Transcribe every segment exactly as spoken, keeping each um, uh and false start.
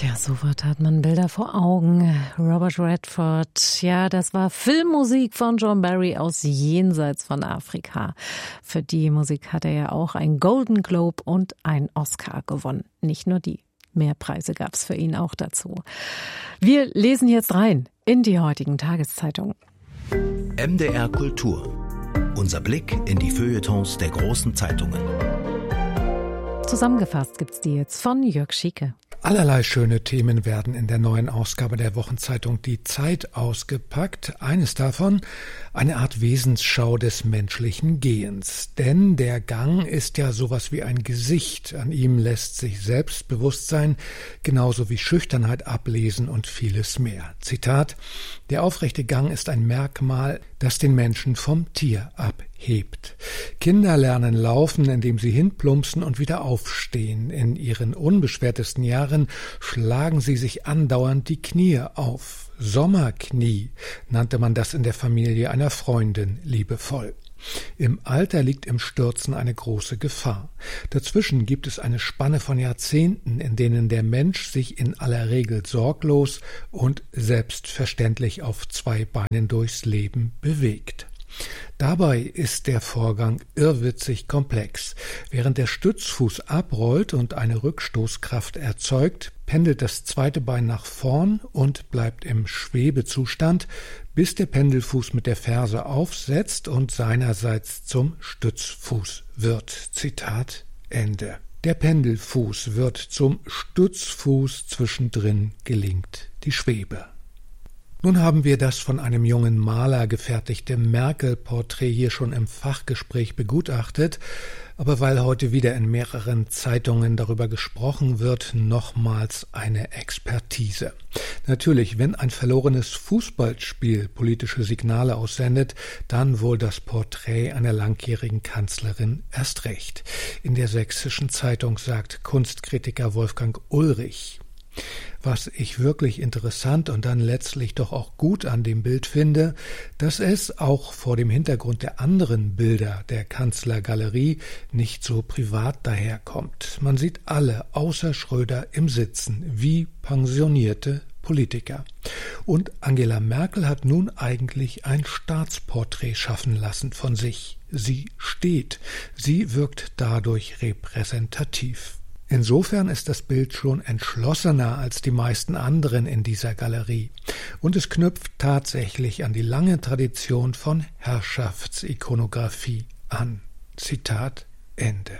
Tja, sofort hat man Bilder vor Augen. Robert Redford, ja, das war Filmmusik von John Barry aus Jenseits von Afrika. Für die Musik hat er ja auch einen Golden Globe und einen Oscar gewonnen. Nicht nur die, mehr Preise gab es für ihn auch dazu. Wir lesen jetzt rein in die heutigen Tageszeitungen. M D R Kultur. Unser Blick in die Feuilletons der großen Zeitungen. Zusammengefasst gibt's die jetzt von Jörg Schieke. Allerlei schöne Themen werden in der neuen Ausgabe der Wochenzeitung Die Zeit ausgepackt. Eines davon eine Art Wesensschau des menschlichen Gehens. Denn der Gang ist ja sowas wie ein Gesicht. An ihm lässt sich Selbstbewusstsein genauso wie Schüchternheit ablesen und vieles mehr. Zitat: Der aufrechte Gang ist ein Merkmal, das den Menschen vom Tier abhebt. Kinder lernen laufen, indem sie hinplumpsen und wieder aufstehen. In ihren unbeschwertesten Jahren schlagen sie sich andauernd die Knie auf. Sommerknie nannte man das in der Familie einer Freundin liebevoll. Im Alter liegt im Stürzen eine große Gefahr. Dazwischen gibt es eine Spanne von Jahrzehnten, in denen der Mensch sich in aller Regel sorglos und selbstverständlich auf zwei Beinen durchs Leben bewegt. Dabei ist der Vorgang irrwitzig komplex. Während der Stützfuß abrollt und eine Rückstoßkraft erzeugt, pendelt das zweite Bein nach vorn und bleibt im Schwebezustand, bis der Pendelfuß mit der Ferse aufsetzt und seinerseits zum Stützfuß wird. Zitat Ende. Der Pendelfuß wird zum Stützfuß, zwischendrin gelingt die Schwebe. Nun haben wir das von einem jungen Maler gefertigte Merkel-Porträt hier schon im Fachgespräch begutachtet, aber weil heute wieder in mehreren Zeitungen darüber gesprochen wird, nochmals eine Expertise. Natürlich, wenn ein verlorenes Fußballspiel politische Signale aussendet, dann wohl das Porträt einer langjährigen Kanzlerin erst recht. In der Sächsischen Zeitung sagt Kunstkritiker Wolfgang Ulrich: Was ich wirklich interessant und dann letztlich doch auch gut an dem Bild finde, dass es auch vor dem Hintergrund der anderen Bilder der Kanzlergalerie nicht so privat daherkommt. Man sieht alle außer Schröder im Sitzen, wie pensionierte Politiker. Und Angela Merkel hat nun eigentlich ein Staatsporträt schaffen lassen von sich. Sie steht, sie wirkt dadurch repräsentativ. Insofern ist das Bild schon entschlossener als die meisten anderen in dieser Galerie. Und es knüpft tatsächlich an die lange Tradition von Herrschaftsikonografie an. Zitat Ende.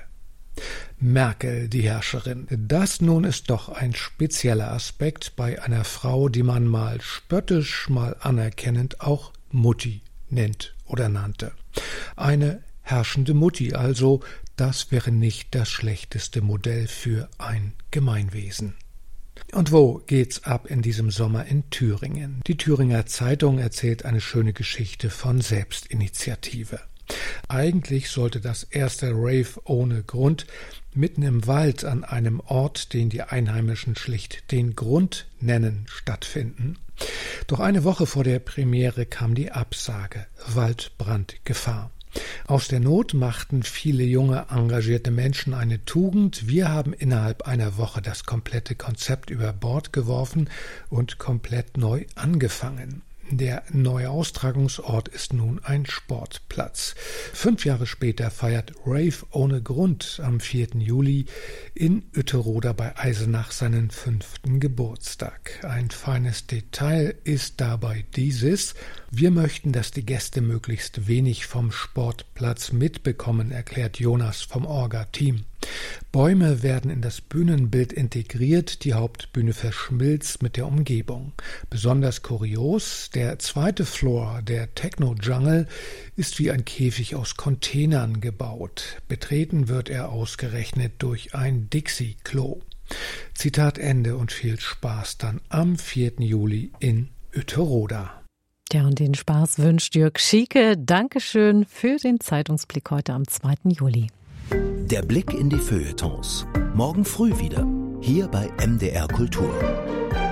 Merkel, die Herrscherin. Das nun ist doch ein spezieller Aspekt bei einer Frau, die man mal spöttisch, mal anerkennend auch Mutti nennt oder nannte. Eine herrschende Mutti also, das wäre nicht das schlechteste Modell für ein Gemeinwesen. Und wo geht's ab in diesem Sommer in Thüringen? Die Thüringer Zeitung erzählt eine schöne Geschichte von Selbstinitiative. Eigentlich sollte das erste Rave ohne Grund mitten im Wald an einem Ort, den die Einheimischen schlicht den Grund nennen, stattfinden. Doch eine Woche vor der Premiere kam die Absage: Waldbrandgefahr. Aus der Not machten viele junge, engagierte Menschen eine Tugend. Wir haben innerhalb einer Woche das komplette Konzept über Bord geworfen und komplett neu angefangen. Der neue Austragungsort ist nun ein Sportplatz. Fünf Jahre später feiert Rave ohne Grund am vierten Juli in Uetterode bei Eisenach seinen fünften Geburtstag. Ein feines Detail ist dabei dieses: Wir möchten, dass die Gäste möglichst wenig vom Sportplatz mitbekommen, erklärt Jonas vom Orga-Team. Bäume werden in das Bühnenbild integriert, die Hauptbühne verschmilzt mit der Umgebung. Besonders kurios: Der zweite Floor, der Techno-Jungle, ist wie ein Käfig aus Containern gebaut. Betreten wird er ausgerechnet durch ein Dixie-Klo. Zitat Ende und viel Spaß dann am vierten Juli in Uetterode. Ja, und den Spaß wünscht Jörg Schieke. Dankeschön für den Zeitungsblick heute am zweiten Juli. Der Blick in die Feuilletons. Morgen früh wieder, hier bei M D R Kultur.